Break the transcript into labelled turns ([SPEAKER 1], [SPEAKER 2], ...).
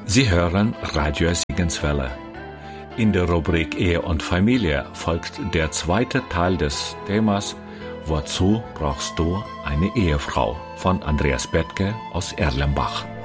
[SPEAKER 1] Sie hören Radio Sigenswelle. In der Rubrik Ehe und Familie folgt der zweite Teil des Themas Wozu brauchst du eine Ehefrau? Von Andreas Bethke aus Erlenbach.